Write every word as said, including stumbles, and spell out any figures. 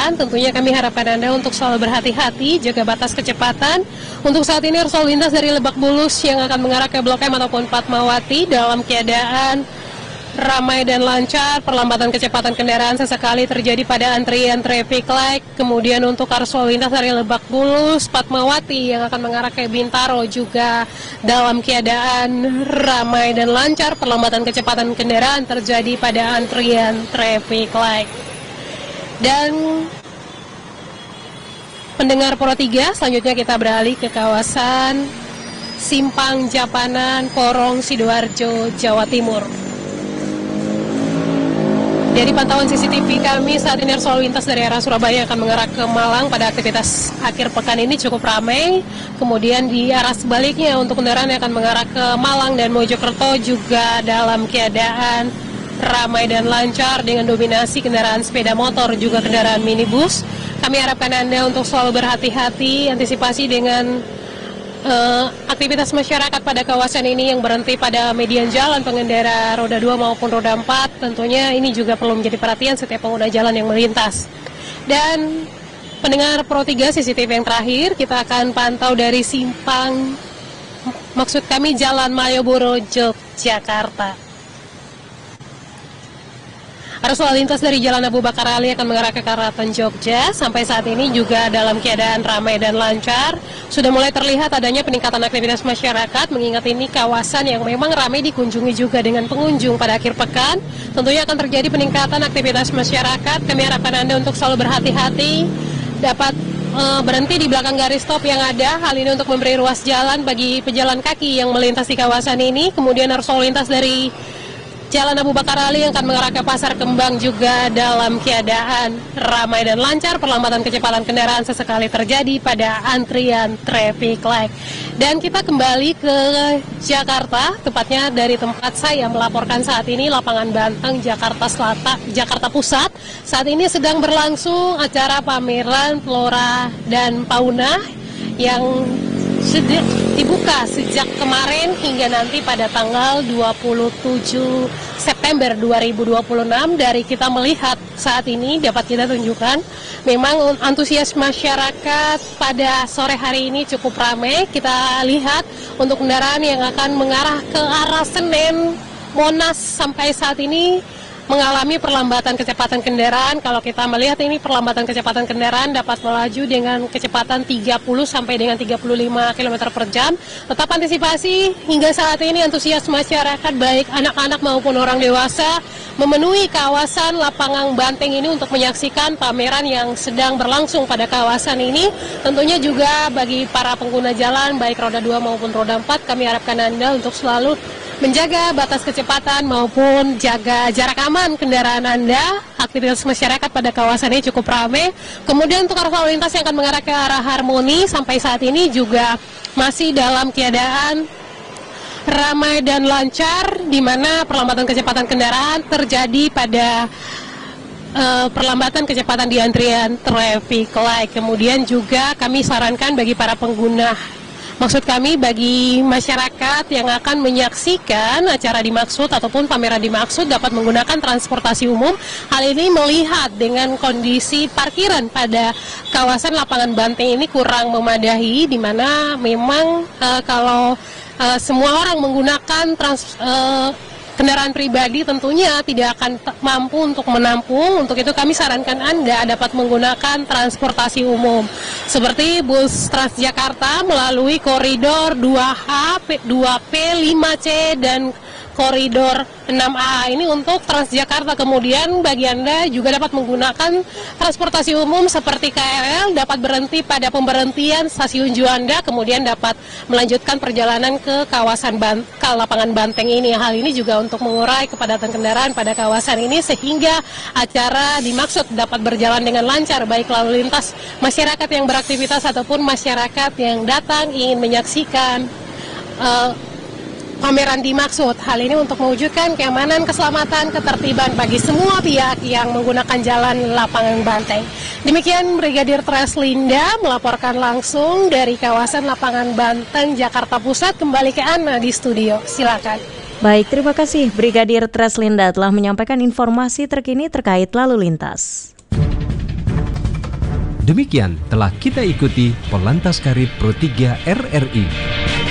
kendaraan. Tentunya kami harapkan Anda untuk selalu berhati-hati, jaga batas kecepatan. Untuk saat ini arus lalu lintas dari Lebak Bulus yang akan mengarah ke Blok M ataupun Fatmawati dalam keadaan ramai dan lancar. Perlambatan kecepatan kendaraan sesekali terjadi pada antrian traffic light. Kemudian untuk arus lalu lintas dari Lebak Bulus, Fatmawati yang akan mengarah ke Bintaro juga dalam keadaan ramai dan lancar. Perlambatan kecepatan kendaraan terjadi pada antrian traffic light. Dan pendengar Pro tiga, selanjutnya kita beralih ke kawasan Simpang Japanan, Porong, Sidoarjo, Jawa Timur. Dari pantauan C C T V kami, saat ini arus lalu lintas dari arah Surabaya akan mengarah ke Malang pada aktivitas akhir pekan ini cukup ramai. Kemudian di arah sebaliknya untuk kendaraan yang akan mengarah ke Malang dan Mojokerto juga dalam keadaan ramai dan lancar dengan dominasi kendaraan sepeda motor juga kendaraan minibus. Kami harapkan Anda untuk selalu berhati-hati, antisipasi dengan Uh, aktivitas masyarakat pada kawasan ini yang berhenti pada median jalan pengendara roda dua maupun roda empat. Tentunya ini juga perlu menjadi perhatian setiap pengguna jalan yang melintas. Dan pendengar Pro tiga, C C T V yang terakhir kita akan pantau dari simpang, maksud kami Jalan Malioboro, Yogyakarta. Arus lalu lintas dari Jalan Abu Bakar Ali akan mengarah ke Karaton, Jogja. Sampai saat ini juga dalam keadaan ramai dan lancar. Sudah mulai terlihat adanya peningkatan aktivitas masyarakat, mengingat ini kawasan yang memang ramai dikunjungi juga dengan pengunjung pada akhir pekan. Tentunya akan terjadi peningkatan aktivitas masyarakat. Kami harapkan Anda untuk selalu berhati-hati, dapat uh, berhenti di belakang garis stop yang ada. Hal ini untuk memberi ruas jalan bagi pejalan kaki yang melintas di kawasan ini. Kemudian arus lalu lintas dari Jalan Abu Bakar Ali yang akan mengarah ke Pasar Kembang juga dalam keadaan ramai dan lancar. Perlambatan kecepatan kendaraan sesekali terjadi pada antrian traffic light. Dan kita kembali ke Jakarta, tepatnya dari tempat saya melaporkan saat ini, Lapangan Banteng, Jakarta Selatan, Jakarta Pusat. Saat ini sedang berlangsung acara pameran flora dan fauna yang sudah dibuka sejak kemarin hingga nanti pada tanggal dua puluh tujuh September dua ribu dua puluh enam. Dari kita melihat saat ini dapat kita tunjukkan memang antusias masyarakat pada sore hari ini cukup ramai. Kita lihat untuk kendaraan yang akan mengarah ke arah Senen, Monas sampai saat ini mengalami perlambatan kecepatan kendaraan. Kalau kita melihat ini perlambatan kecepatan kendaraan dapat melaju dengan kecepatan tiga puluh sampai dengan tiga puluh lima kilometer per jam. Tetap antisipasi, hingga saat ini antusias masyarakat baik anak-anak maupun orang dewasa memenuhi kawasan Lapangan Banteng ini untuk menyaksikan pameran yang sedang berlangsung pada kawasan ini. Tentunya juga bagi para pengguna jalan baik roda dua maupun roda empat, kami harapkan Anda untuk selalu menjaga batas kecepatan maupun jaga jarak aman kendaraan Anda. Aktivitas masyarakat pada kawasan ini cukup ramai. Kemudian untuk arus lalu lintas yang akan mengarah ke arah Harmoni sampai saat ini juga masih dalam keadaan ramai dan lancar, di mana perlambatan kecepatan kendaraan terjadi pada uh, perlambatan kecepatan di antrian traffic light. Kemudian juga kami sarankan bagi para pengguna, maksud kami bagi masyarakat yang akan menyaksikan acara dimaksud ataupun pameran dimaksud dapat menggunakan transportasi umum. Hal ini melihat dengan kondisi parkiran pada kawasan Lapangan Banteng ini kurang memadahi, di mana memang uh, kalau uh, semua orang menggunakan trans, uh, kendaraan pribadi tentunya tidak akan mampu untuk menampung. Untuk itu kami sarankan Anda dapat menggunakan transportasi umum seperti bus Transjakarta melalui koridor dua H, dua P, lima C dan koridor enam A ini untuk Transjakarta. Kemudian bagi Anda juga dapat menggunakan transportasi umum seperti K R L, dapat berhenti pada pemberhentian stasiun Juanda, kemudian dapat melanjutkan perjalanan ke kawasan Ban- ke Lapangan Banteng ini. Hal ini juga untuk mengurai kepadatan kendaraan pada kawasan ini sehingga acara dimaksud dapat berjalan dengan lancar baik lalu lintas masyarakat yang beraktivitas ataupun masyarakat yang datang ingin menyaksikan uh, pameran dimaksud. Hal ini untuk mewujudkan keamanan, keselamatan, ketertiban bagi semua pihak yang menggunakan jalan Lapangan Banteng. Demikian Brigadir Treslinda melaporkan langsung dari kawasan Lapangan Banteng, Jakarta Pusat. Kembali ke Ana di studio, silakan. Baik, terima kasih Brigadir Treslinda telah menyampaikan informasi terkini terkait lalu lintas. Demikian telah kita ikuti Polantas Karib Pro tiga R R I.